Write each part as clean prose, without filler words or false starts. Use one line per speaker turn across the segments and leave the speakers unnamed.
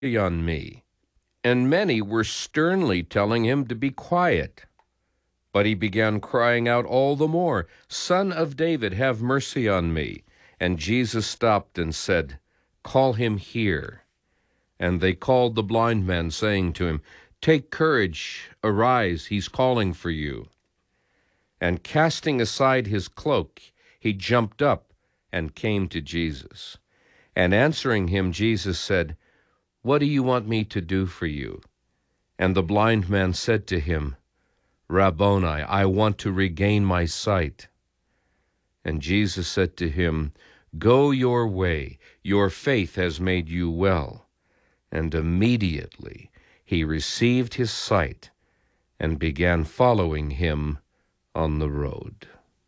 on me. And many were sternly telling him to be quiet. But he began crying out all the more, "Son of David, have mercy on me." And Jesus stopped and said, "Call him here." And they called the blind man, saying to him, "Take courage, arise, he's calling for you." And casting aside his cloak, he jumped up and came to Jesus. And answering him, Jesus said, "What do you want me to do for you?" And the blind man said to him, "Rabboni, I want to regain my sight." And Jesus said to him, "Go your way, your faith has made you well." And immediately he received his sight and began following him on the road.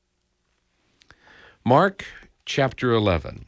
Mark chapter 11.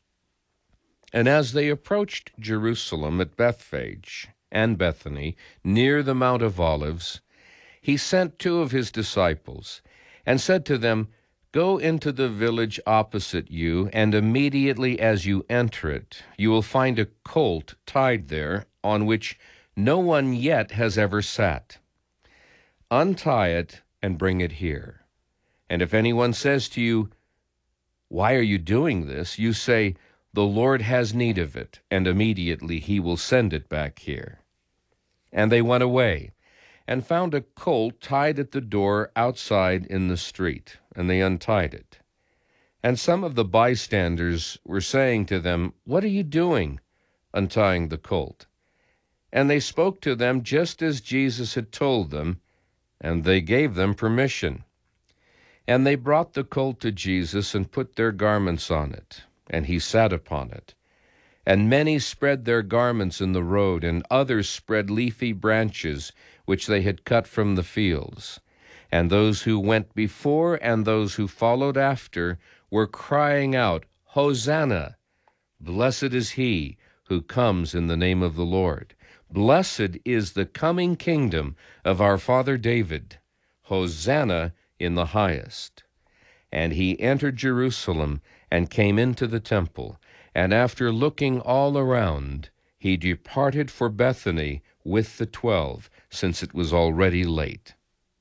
And as they approached Jerusalem at Bethphage and Bethany, near the Mount of Olives, he sent two of his disciples, and said to them, "Go into the village opposite you, and immediately as you enter it, you will find a colt tied there, on which no one yet has ever sat. Untie it and bring it here. And if anyone says to you, 'Why are you doing this?' you say, 'The Lord has need of it,' and immediately he will send it back here." And they went away, and found a colt tied at the door outside in the street, and they untied it. And some of the bystanders were saying to them, "What are you doing, untying the colt?" And they spoke to them just as Jesus had told them, and they gave them permission. And they brought the colt to Jesus and put their garments on it, and he sat upon it. And many spread their garments in the road, and others spread leafy branches which they had cut from the fields. And those who went before and those who followed after were crying out, "Hosanna! Blessed is he who comes in the name of the Lord. Blessed is the coming kingdom of our father David. Hosanna in the highest." And he entered Jerusalem and came into the temple. And after looking all around, he departed for Bethany with the 12, since it was already late.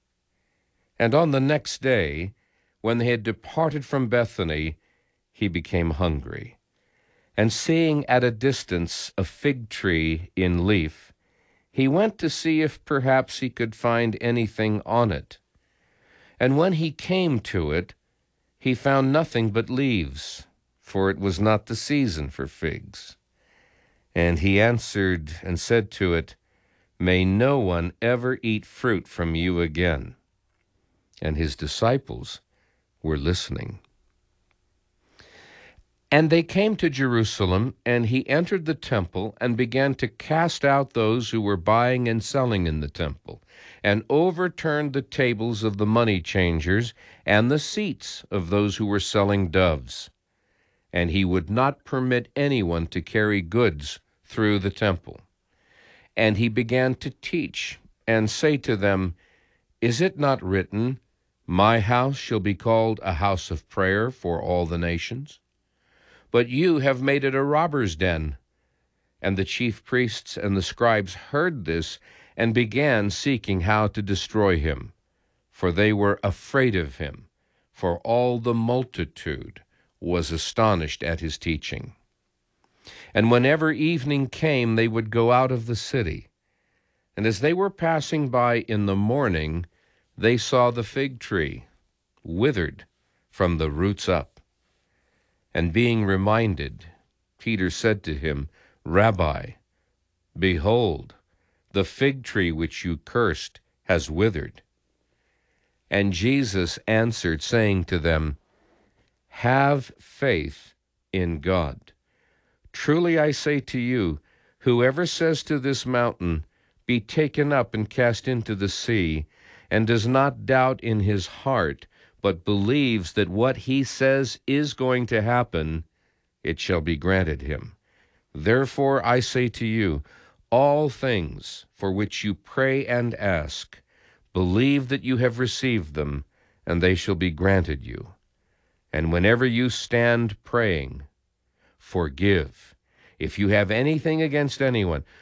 And on the next day, when they had departed from Bethany, he became hungry. And seeing at a distance a fig tree in leaf, he went to see if perhaps he could find anything on it. And when he came to it, he found nothing but leaves, for it was not the season for figs. And he answered and said to it, "May no one ever eat fruit from you again." And his disciples were listening. And they came to Jerusalem, and he entered the temple and began to cast out those who were buying and selling in the temple, and overturned the tables of the money changers and the seats of those who were selling doves. And he would not permit anyone to carry goods through the temple. And he began to teach and say to them, "Is it not written, 'My house shall be called a house of prayer for all the nations'? But you have made it a robber's den." And the chief priests and the scribes heard this and began seeking how to destroy him, for they were afraid of him, for all the multitude was astonished at his teaching. And whenever evening came, they would go out of the city. And as they were passing by in the morning, they saw the fig tree withered from the roots up. And being reminded, Peter said to him, "Rabbi, behold, the fig tree which you cursed has withered." And Jesus answered, saying to them, "Have faith in God. Truly I say to you, whoever says to this mountain, 'Be taken up and cast into the sea,' and does not doubt in his heart, but believes that what he says is going to happen, it shall be granted him. Therefore I say to you, all things for which you pray and ask, believe that you have received them, and they shall be granted you. And whenever you stand praying, forgive, If you have anything against anyone,